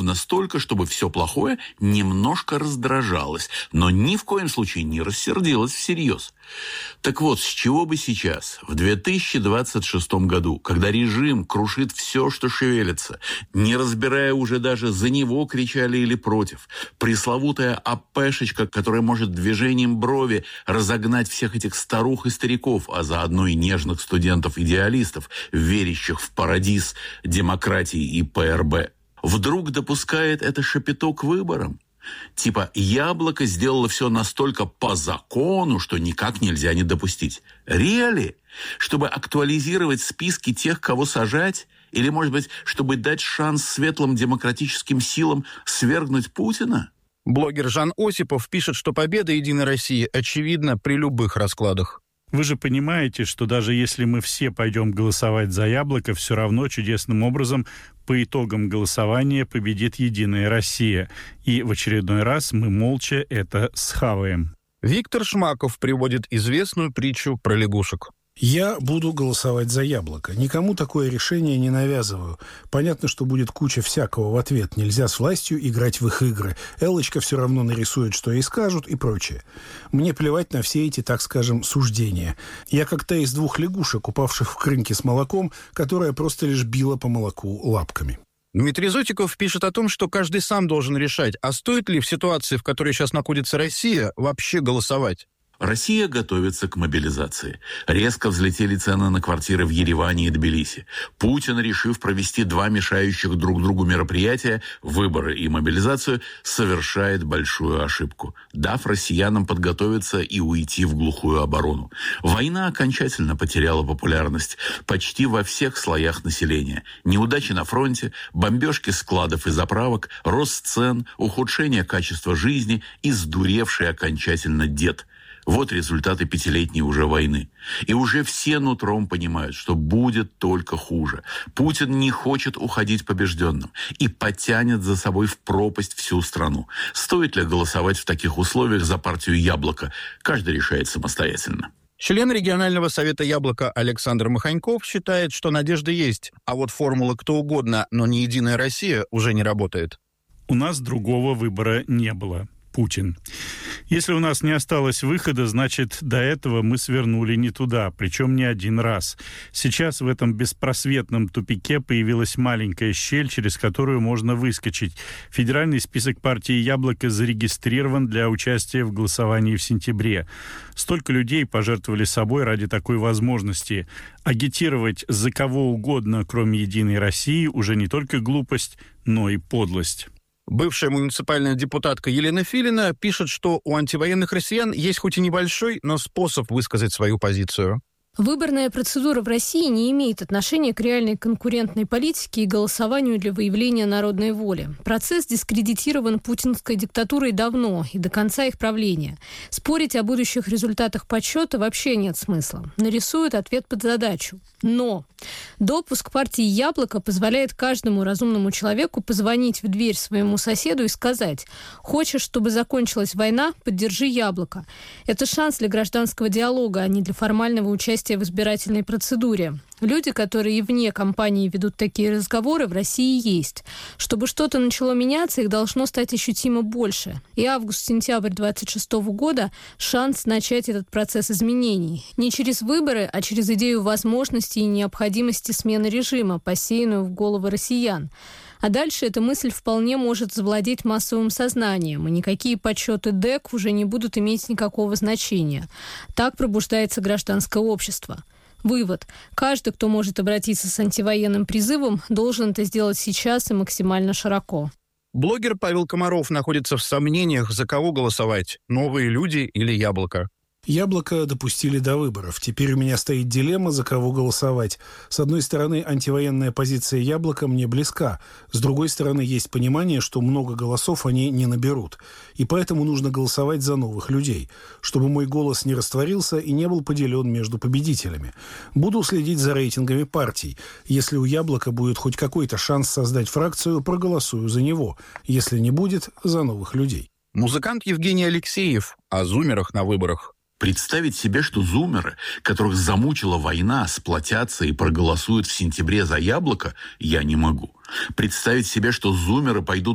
ровно столько, чтобы все плохое немножко раздражалось, но ни в коем случае не рассердилось всерьез. Так вот, с чего бы сейчас, в 2026 году, когда режим крушит все, что шевелится, не разбирая уже даже за него кричали или против, пресловутая АПшечка, которая может движением брови разогнать всех этих старух и стариков, а заодно и нежных студентов-идеалистов, верящих в парадиз демократии и ПРБ, вдруг допускает это шапито к выборам? Типа «Яблоко» сделало все настолько по закону, что никак нельзя не допустить. Реали? Чтобы актуализировать списки тех, кого сажать? Или, может быть, чтобы дать шанс светлым демократическим силам свергнуть Путина? Блогер Жан Осипов пишет, что победа «Единой России» очевидна при любых раскладах. Вы же понимаете, что даже если мы все пойдем голосовать за «Яблоко», все равно чудесным образом по итогам голосования победит «Единая Россия». И в очередной раз мы молча это схаваем. Виктор Шмаков приводит известную притчу про лягушек. Я буду голосовать за «Яблоко». Никому такое решение не навязываю. Понятно, что будет куча всякого в ответ. Нельзя с властью играть в их игры. Эллочка все равно нарисует, что ей скажут и прочее. Мне плевать на все эти, так скажем, суждения. Я как та из двух лягушек, упавших в крынке с молоком, которая просто лишь била по молоку лапками. Дмитрий Зотиков пишет о том, что каждый сам должен решать, а стоит ли в ситуации, в которой сейчас находится Россия, вообще голосовать. Россия готовится к мобилизации. Резко взлетели цены на квартиры в Ереване и Тбилиси. Путин, решив провести два мешающих друг другу мероприятия, выборы и мобилизацию, совершает большую ошибку, дав россиянам подготовиться и уйти в глухую оборону. Война окончательно потеряла популярность почти во всех слоях населения. Неудачи на фронте, бомбежки складов и заправок, рост цен, ухудшение качества жизни и сдуревший окончательно дед. Вот результаты пятилетней уже войны. И уже все нутром понимают, что будет только хуже. Путин не хочет уходить побежденным и потянет за собой в пропасть всю страну. Стоит ли голосовать в таких условиях за партию «Яблоко»? Каждый решает самостоятельно. Член регионального совета «Яблоко» Александр Маханьков считает, что надежда есть, а вот формула «кто угодно, но не Единая Россия» уже не работает. У нас другого выбора не было. Путин. Если у нас не осталось выхода, значит, до этого мы свернули не туда, причем не один раз. Сейчас в этом беспросветном тупике появилась маленькая щель, через которую можно выскочить. Федеральный список партии «Яблоко» зарегистрирован для участия в голосовании в сентябре. Столько людей пожертвовали собой ради такой возможности. Агитировать за кого угодно, кроме «Единой России», уже не только глупость, но и подлость. Бывшая муниципальная депутатка Елена Филина пишет, что у антивоенных россиян есть хоть и небольшой, но способ высказать свою позицию. Выборная процедура в России не имеет отношения к реальной конкурентной политике и голосованию для выявления народной воли. Процесс дискредитирован путинской диктатурой давно и до конца их правления. Спорить о будущих результатах подсчета вообще нет смысла. Нарисуют ответ под задачу. Но допуск партии «Яблоко» позволяет каждому разумному человеку позвонить в дверь своему соседу и сказать: «Хочешь, чтобы закончилась война? Поддержи «Яблоко». Это шанс для гражданского диалога, а не для формального участия в избирательной процедуре. Люди, которые и вне кампании ведут такие разговоры, в России есть. Чтобы что-то начало меняться, их должно стать ощутимо больше. И август-сентябрь 2026 года – шанс начать этот процесс изменений. Не через выборы, а через идею возможности и необходимости смены режима, посеянную в головы россиян. А дальше эта мысль вполне может завладеть массовым сознанием, и никакие подсчеты ДЭК уже не будут иметь никакого значения. Так пробуждается гражданское общество. Вывод. Каждый, кто может обратиться с антивоенным призывом, должен это сделать сейчас и максимально широко. Блогер Павел Комаров находится в сомнениях, за кого голосовать – «Новые люди» или «Яблоко». «Яблоко» допустили до выборов. Теперь у меня стоит дилемма, за кого голосовать. С одной стороны, антивоенная позиция «Яблока» мне близка. С другой стороны, есть понимание, что много голосов они не наберут. И поэтому нужно голосовать за новых людей, чтобы мой голос не растворился и не был поделен между победителями. Буду следить за рейтингами партий. Если у «Яблока» будет хоть какой-то шанс создать фракцию, проголосую за него. Если не будет, за новых людей. Музыкант Евгений Алексеев о зумерах на выборах. Представить себе, что зумеры, которых замучила война, сплотятся и проголосуют в сентябре за «Яблоко», я не могу. Представить себе, что зумеры пойдут